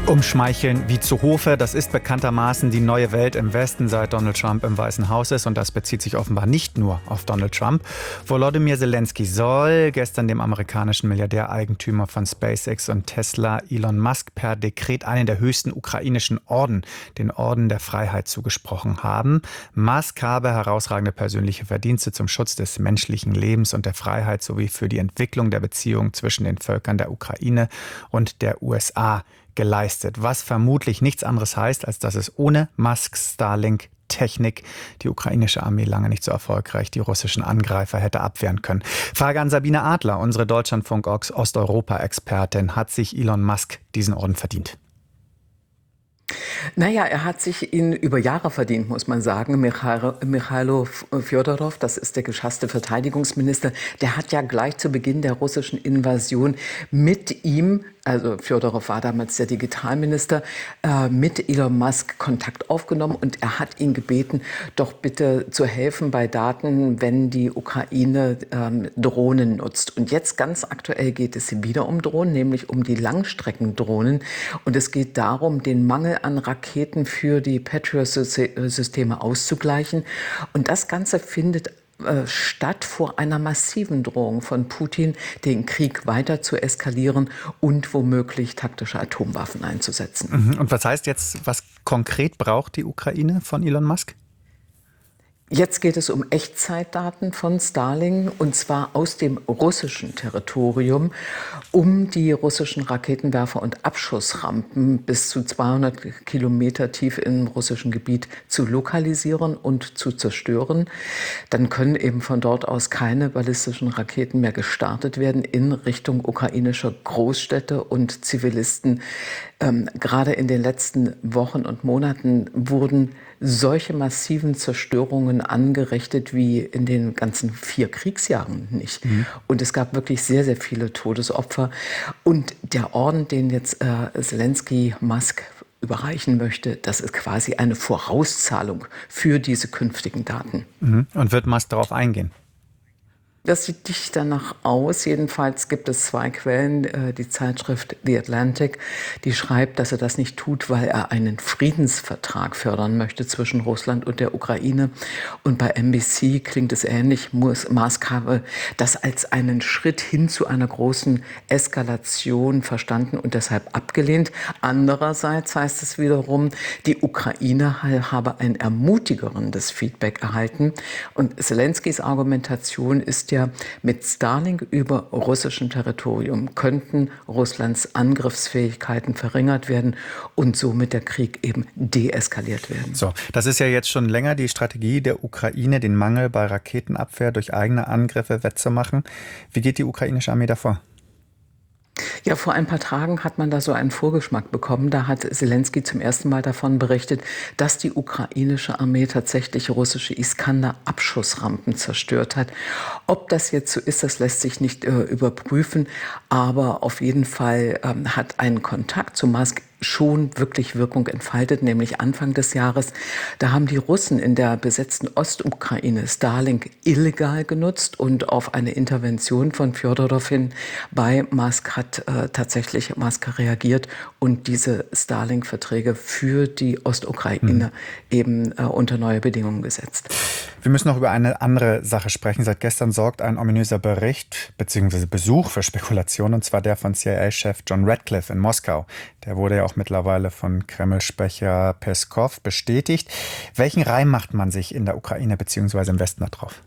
Umschmeicheln wie zu Hofe, das ist bekanntermaßen die neue Welt im Westen, seit Donald Trump im Weißen Haus ist. Und das bezieht sich offenbar nicht nur auf Donald Trump. Volodymyr Zelensky soll gestern dem amerikanischen Milliardäreigentümer von SpaceX und Tesla, Elon Musk, per Dekret einen der höchsten ukrainischen Orden, den Orden der Freiheit, zugesprochen haben. Musk habe herausragende persönliche Verdienste zum Schutz des menschlichen Lebens und der Freiheit sowie für die Entwicklung der Beziehungen zwischen den Völkern der Ukraine und der USA geleistet, was vermutlich nichts anderes heißt, als dass es ohne Musks Starlink-Technik die ukrainische Armee lange nicht so erfolgreich die russischen Angreifer hätte abwehren können. Frage an Sabine Adler, unsere Deutschlandfunk-Osteuropa-Expertin. Hat sich Elon Musk diesen Orden verdient? Naja, er hat sich ihn über Jahre verdient, muss man sagen. Michailo Fjodorow, das ist der geschasste Verteidigungsminister, der hat ja gleich zu Beginn der russischen Invasion mit ihm, also Fjodorow war damals der Digitalminister, mit Elon Musk Kontakt aufgenommen und er hat ihn gebeten, doch bitte zu helfen bei Daten, wenn die Ukraine Drohnen nutzt. Und jetzt ganz aktuell geht es wieder um Drohnen, nämlich um die Langstreckendrohnen. Und es geht darum, den Mangel an Raketen für die Patriot-Systeme auszugleichen. Und das Ganze findet statt vor einer massiven Drohung von Putin, den Krieg weiter zu eskalieren und womöglich taktische Atomwaffen einzusetzen. Und was heißt jetzt, was konkret braucht die Ukraine von Elon Musk? Jetzt geht es um Echtzeitdaten von Starlink, und zwar aus dem russischen Territorium, um die russischen Raketenwerfer und Abschussrampen bis zu 200 Kilometer tief im russischen Gebiet zu lokalisieren und zu zerstören. Dann können eben von dort aus keine ballistischen Raketen mehr gestartet werden in Richtung ukrainischer Großstädte und Zivilisten. Gerade in den letzten Wochen und Monaten wurden solche massiven Zerstörungen angerichtet wie in den ganzen 4 Kriegsjahren nicht. Und es gab wirklich sehr, sehr viele Todesopfer. Und der Orden, den jetzt Zelensky Musk überreichen möchte, das ist quasi eine Vorauszahlung für diese künftigen Daten. Und wird Musk darauf eingehen? Das sieht nicht danach aus. Jedenfalls gibt es 2 Quellen. Die Zeitschrift The Atlantic, die schreibt, dass er das nicht tut, weil er einen Friedensvertrag fördern möchte zwischen Russland und der Ukraine. Und bei NBC klingt es ähnlich. Musk habe das als einen Schritt hin zu einer großen Eskalation verstanden und deshalb abgelehnt. Andererseits heißt es wiederum, die Ukraine habe ein ermutigerendes Feedback erhalten. Und Zelenskys Argumentation ist ja, mit Starlink über russischem Territorium könnten Russlands Angriffsfähigkeiten verringert werden und somit der Krieg eben deeskaliert werden. So, das ist ja jetzt schon länger die Strategie der Ukraine, den Mangel bei Raketenabwehr durch eigene Angriffe wettzumachen. Wie geht die ukrainische Armee davor? Ja, vor ein paar Tagen hat man da so einen Vorgeschmack bekommen. Da hat Zelensky zum ersten Mal davon berichtet, dass die ukrainische Armee tatsächlich russische Iskander-Abschussrampen zerstört hat. Ob das jetzt so ist, das lässt sich nicht überprüfen. Aber auf jeden Fall hat ein Kontakt zu Musk schon wirklich Wirkung entfaltet, nämlich Anfang des Jahres. Da haben die Russen in der besetzten Ostukraine Starlink illegal genutzt und auf eine Intervention von Fjodorow hin bei Musk hat tatsächlich Musk reagiert und diese Starlink-Verträge für die Ostukraine eben unter neue Bedingungen gesetzt. Wir müssen noch über eine andere Sache sprechen. Seit gestern sorgt ein ominöser Bericht bzw. Besuch für Spekulationen, und zwar der von CIA-Chef John Ratcliffe in Moskau. Der wurde ja auch mittlerweile von Kreml-Sprecher Peskov bestätigt. Welchen Reim macht man sich in der Ukraine bzw. im Westen da drauf?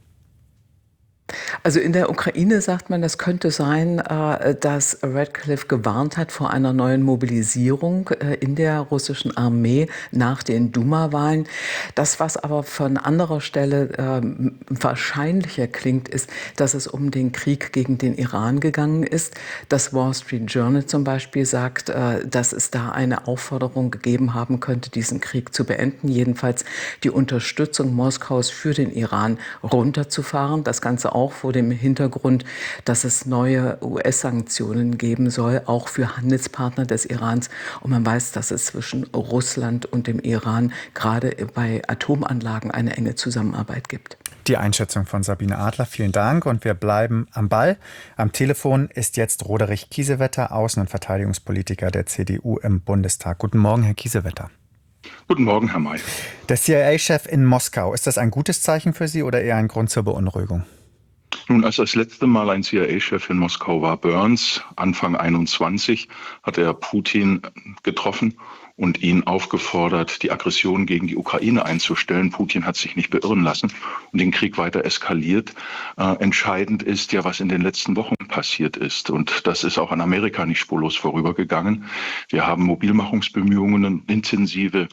Also in der Ukraine sagt man, das könnte sein, dass Ratcliffe gewarnt hat vor einer neuen Mobilisierung in der russischen Armee nach den Duma-Wahlen. Das, was aber von anderer Stelle wahrscheinlicher klingt, ist, dass es um den Krieg gegen den Iran gegangen ist. Das Wall Street Journal zum Beispiel sagt, dass es da eine Aufforderung gegeben haben könnte, diesen Krieg zu beenden. Jedenfalls die Unterstützung Moskaus für den Iran runterzufahren. Das Ganze auch vor dem Hintergrund, dass es neue US-Sanktionen geben soll, auch für Handelspartner des Irans. Und man weiß, dass es zwischen Russland und dem Iran gerade bei Atomanlagen eine enge Zusammenarbeit gibt. Die Einschätzung von Sabine Adler. Vielen Dank und wir bleiben am Ball. Am Telefon ist jetzt Roderich Kiesewetter, Außen- und Verteidigungspolitiker der CDU im Bundestag. Guten Morgen, Herr Kiesewetter. Guten Morgen, Herr May. Der CIA-Chef in Moskau, ist das ein gutes Zeichen für Sie oder eher ein Grund zur Beunruhigung? Nun, als das letzte Mal ein CIA-Chef in Moskau war, Burns, Anfang 21, hat er Putin getroffen und ihn aufgefordert, die Aggression gegen die Ukraine einzustellen. Putin hat sich nicht beirren lassen und den Krieg weiter eskaliert. Entscheidend ist ja, was in den letzten Wochen passiert ist. Und das ist auch an Amerika nicht spurlos vorübergegangen. Wir haben Mobilmachungsbemühungen, intensive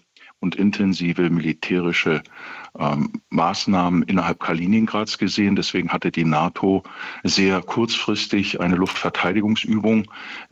militärische Maßnahmen innerhalb Kaliningrads gesehen. Deswegen hatte die NATO sehr kurzfristig eine Luftverteidigungsübung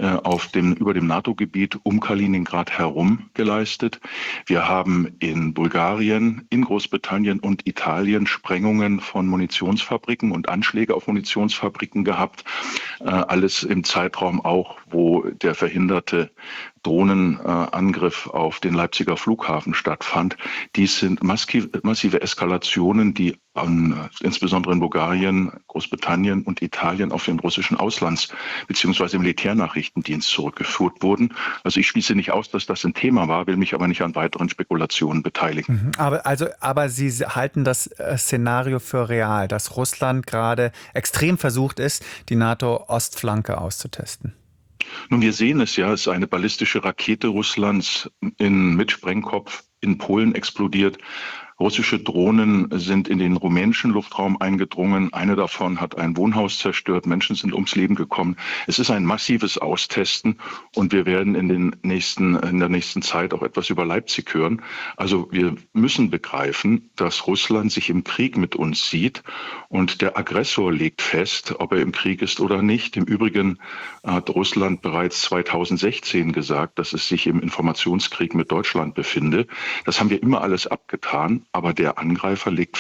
über dem NATO-Gebiet um Kaliningrad herum geleistet. Wir haben in Bulgarien, in Großbritannien und Italien Sprengungen von Munitionsfabriken und Anschläge auf Munitionsfabriken gehabt. Alles im Zeitraum auch, wo der verhinderte Drohnenangriff auf den Leipziger Flughafen stattfand. Dies sind massive Eskalationen, die insbesondere in Bulgarien, Großbritannien und Italien auf den russischen Auslands- bzw. Militärnachrichtendienst zurückgeführt wurden. Also ich schließe nicht aus, dass das ein Thema war, will mich aber nicht an weiteren Spekulationen beteiligen. Aber Sie halten das Szenario für real, dass Russland gerade extrem versucht ist, die NATO-Ostflanke auszutesten? Nun, wir sehen es ja, es ist eine ballistische Rakete Russlands mit Sprengkopf in Polen explodiert. Russische Drohnen sind in den rumänischen Luftraum eingedrungen. Eine davon hat ein Wohnhaus zerstört. Menschen sind ums Leben gekommen. Es ist ein massives Austesten und wir werden in der nächsten Zeit auch etwas über Leipzig hören. Also wir müssen begreifen, dass Russland sich im Krieg mit uns sieht und der Aggressor legt fest, ob er im Krieg ist oder nicht. Im Übrigen hat Russland bereits 2016 gesagt, dass es sich im Informationskrieg mit Deutschland befinde. Das haben wir immer alles abgetan. Aber der Angreifer legt